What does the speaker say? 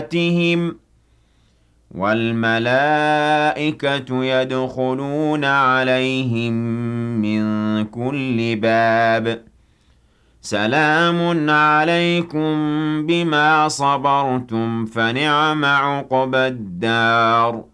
تِهِمْ وَالْمَلَائِكَةُ يَدْخُلُونَ عَلَيْهِم مِّن كُلِّ بَابٍ سَلَامٌ عَلَيْكُم بِمَا صَبَرْتُمْ فَنِعْمَ عُقْبَى الدَّارِ